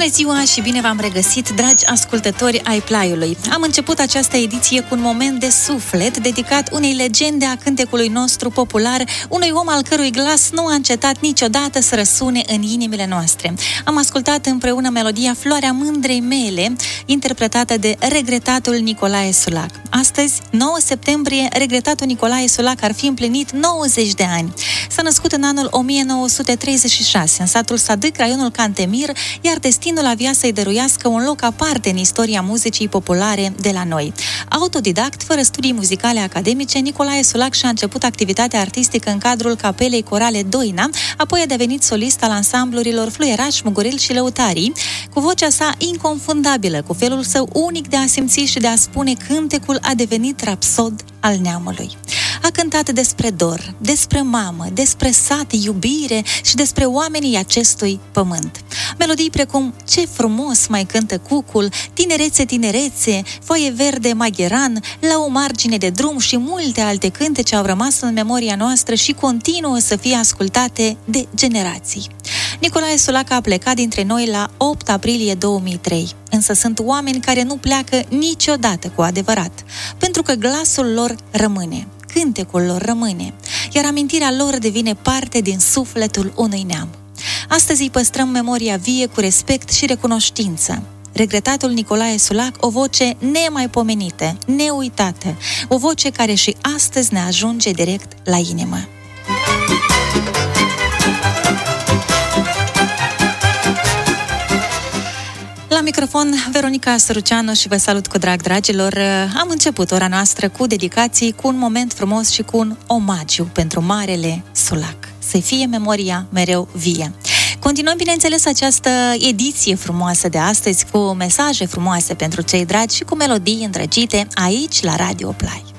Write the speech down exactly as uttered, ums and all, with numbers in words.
Bună ziua și bine v-am regăsit, dragi ascultători ai Plaiului. Am început această ediție cu un moment de suflet dedicat unei legende a cântecului nostru popular, unui om al cărui glas nu a încetat niciodată să răsune în inimile noastre. Am ascultat împreună melodia Floarea mândrei mele, interpretată de regretatul Nicolae Sulac. Astăzi, nouă septembrie, regretatul Nicolae Sulac ar fi împlinit nouăzeci de ani. S-a născut în anul o mie nouă sute treizeci și șase în satul Sadâc, raionul Cantemir, iar destinul avea să-i dăruiască un loc aparte în istoria muzicii populare de la noi. Autodidact, fără studii muzicale academice, Nicolae Sulac și-a început activitatea artistică în cadrul Capelei Corale Doina, apoi a devenit solist al ansamblurilor Fluieraș, Mugurel și Lăutarii. Cu vocea sa inconfundabilă, cu felul său unic de a simți și de a spune, cântecul a devenit rapsod al neamului. A cântat despre dor, despre mamă, despre sat, iubire și despre oamenii acestui pământ. Melodii precum Ce frumos mai cântă cucul, Tinerețe, tinerețe, Foaie verde, magheran, La o margine de drum și multe alte cântece au rămas în memoria noastră și continuă să fie ascultate de generații. Nicolae Sulac a plecat dintre noi la opt aprilie două mii trei, însă sunt oameni care nu pleacă niciodată cu adevărat, pentru că glasul lor rămâne, cântecul lor rămâne, iar amintirea lor devine parte din sufletul unui neam. Astăzi îi păstrăm memoria vie cu respect și recunoștință. Regretatul Nicolae Sulac, o voce nemaipomenită, neuitată, o voce care și astăzi ne ajunge direct la inimă. La microfon, Veronica Săruceanu și vă salut cu drag, dragilor. Am început ora noastră cu dedicații, cu un moment frumos și cu un omagiu pentru marele Sulac. Să fie memoria mereu vie. Continuăm, bineînțeles, această ediție frumoasă de astăzi cu mesaje frumoase pentru cei dragi și cu melodii îndrăgite aici la Radio Play.